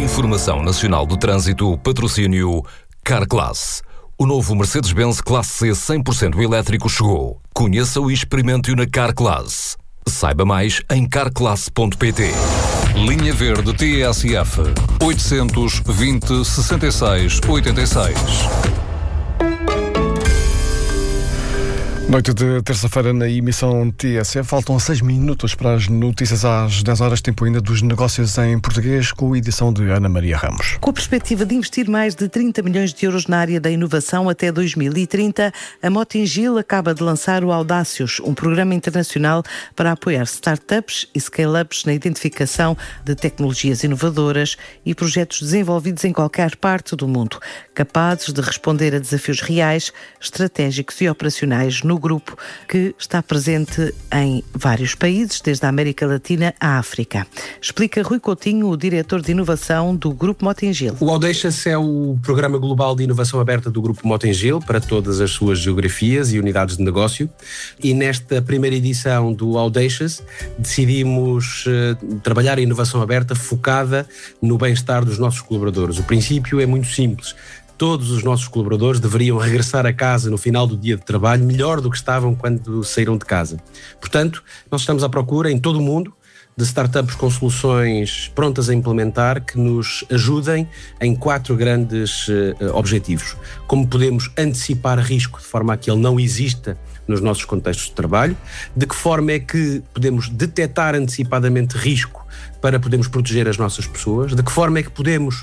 Informação Nacional do Trânsito, patrocínio Carclass. O novo Mercedes-Benz Classe C 100% elétrico chegou. Conheça-o e experimente-o na Carclass. Saiba mais em carclass.pt. Linha Verde TSF 820 66 86. Noite de terça-feira na emissão TSF. Faltam 6 minutos para as notícias às 10 horas, tempo ainda dos negócios em português, com a edição de Ana Maria Ramos. Com a perspectiva de investir mais de 30 milhões de euros na área da inovação até 2030, a Mota-Engil acaba de lançar o Audácios, um programa internacional para apoiar startups e scale-ups na identificação de tecnologias inovadoras e projetos desenvolvidos em qualquer parte do mundo, capazes de responder a desafios reais, estratégicos e operacionais no grupo, que está presente em vários países, desde a América Latina à África. Explica Rui Coutinho, o diretor de inovação do Grupo Mota-Engil. O Audacious é o programa global de inovação aberta do Grupo Mota-Engil para todas as suas geografias e unidades de negócio. E nesta primeira edição do Audacious decidimos trabalhar a inovação aberta focada no bem-estar dos nossos colaboradores. O princípio é muito simples. Todos os nossos colaboradores deveriam regressar a casa no final do dia de trabalho melhor do que estavam quando saíram de casa. Portanto, nós estamos à procura em todo o mundo de startups com soluções prontas a implementar que nos ajudem em 4 grandes objetivos. Como podemos antecipar risco de forma a que ele não exista nos nossos contextos de trabalho, de que forma é que podemos detectar antecipadamente risco para podermos proteger as nossas pessoas, de que forma é que podemos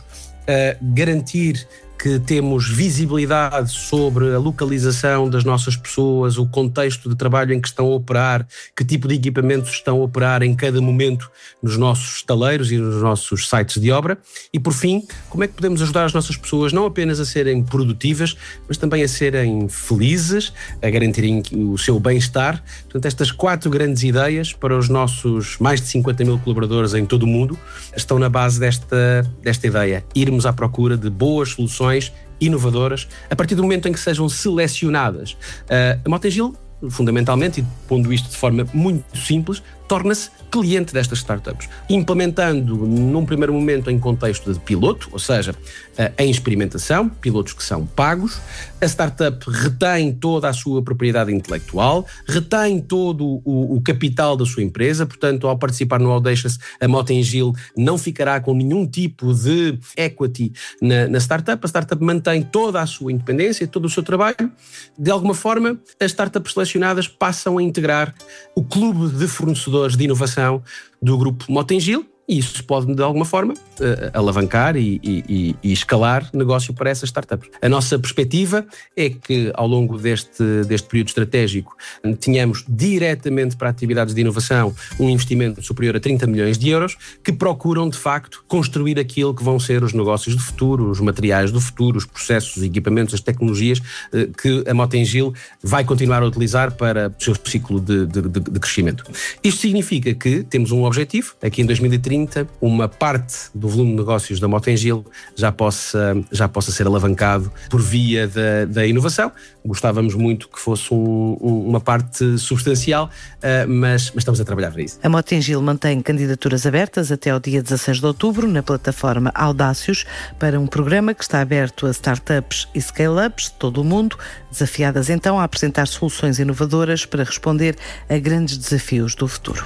garantir que temos visibilidade sobre a localização das nossas pessoas, o contexto de trabalho em que estão a operar, que tipo de equipamentos estão a operar em cada momento nos nossos estaleiros e nos nossos sites de obra. E, por fim, como é que podemos ajudar as nossas pessoas não apenas a serem produtivas, mas também a serem felizes, a garantirem o seu bem-estar. Portanto, estas 4 grandes ideias para os nossos mais de 50 mil colaboradores em todo o mundo estão na base desta ideia. Irmos à procura de boas soluções inovadoras a partir do momento em que sejam selecionadas. A Mota-Engil, fundamentalmente, e pondo isto de forma muito simples, torna-se cliente destas startups, implementando num primeiro momento em contexto de piloto, ou seja, em experimentação, pilotos que são pagos. A startup retém toda a sua propriedade intelectual, retém todo o capital da sua empresa, portanto, ao participar no Audacious, a Mota-Engil não ficará com nenhum tipo de equity na startup. A startup mantém toda a sua independência, todo o seu trabalho. De alguma forma, as startups selecionadas passam a integrar o clube de fornecedores de inovação do Grupo Mota-Engil, e isso pode, de alguma forma, alavancar e escalar negócio para essas startups. A nossa perspectiva é que, ao longo deste período estratégico, tenhamos diretamente para atividades de inovação um investimento superior a 30 milhões de euros, que procuram, de facto, construir aquilo que vão ser os negócios do futuro, os materiais do futuro, os processos, os equipamentos, as tecnologias que a Mota-Engil vai continuar a utilizar para o seu ciclo de crescimento. Isto significa que temos um objetivo, aqui em 2030, uma parte do volume de negócios da Mota-Engil já possa ser alavancado por via da inovação. Gostávamos muito que fosse uma parte substancial, mas estamos a trabalhar para isso. A Mota-Engil mantém candidaturas abertas até ao dia 16 de outubro na plataforma Audácios para um programa que está aberto a startups e scale-ups de todo o mundo, desafiadas então a apresentar soluções inovadoras para responder a grandes desafios do futuro.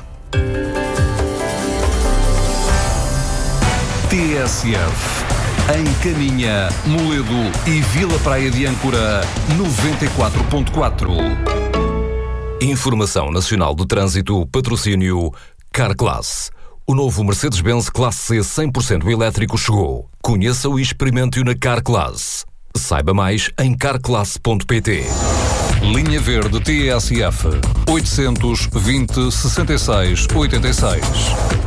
TSF, em Caminha, Moledo e Vila Praia de Âncora, 94.4. Informação Nacional do Trânsito, patrocínio Carclass. O novo Mercedes-Benz Classe C 100% elétrico chegou. Conheça-o e experimente-o na Carclass. Saiba mais em carclass.pt. Linha Verde TSF 820 66 86.